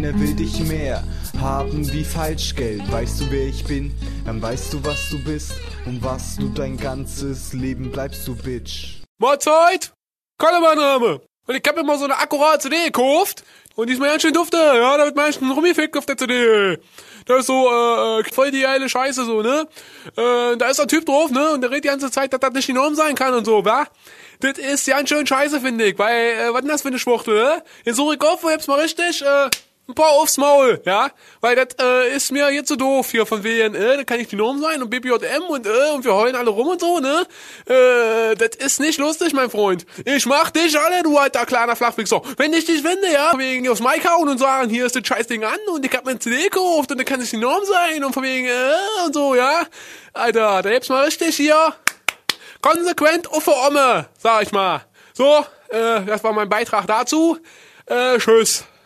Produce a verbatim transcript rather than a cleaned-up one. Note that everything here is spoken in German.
Er will dich mehr haben wie Falschgeld. Weißt du, wer ich bin? Dann weißt du, was du bist. Und was du dein ganzes Leben bleibst du, Bitch. Mahlzeit! Kalle mein Name. Und ich hab mir mal so eine akkurate C D gekauft. Und die ist mir ganz schön dufte. Ja, da wird mir ein rumgefickt auf der C D. Das ist so, äh, voll die geile Scheiße, so, ne? Äh, da ist ein Typ drauf, ne? Und der redet die ganze Zeit, dass das nicht die Norm sein kann und so, wa? Das ist ganz schön scheiße, finde ich. Weil, äh, was ist denn das für eine Schwuchtel, ne? Jetzt suche ich auf, wo hab's mal richtig, äh, ein paar aufs Maul, ja? Weil das äh, ist mir jetzt so doof hier von wegen, äh, da kann ich die Norm sein und B P J M und äh, und wir heulen alle rum und so, ne? Äh, das ist nicht lustig, mein Freund. Ich mach dich alle, du alter kleiner Flachwichser. Wenn ich dich finde, ja, von wegen aufs Mic hauen und sagen, hier ist das Scheißding an und ich hab mir ein C D gekauft und dann kann es die Norm sein und von wegen, äh, und so, ja? Alter, da hebt's mal richtig hier konsequent auf der Omme, sag ich mal. So, äh, das war mein Beitrag dazu. Äh, tschüss.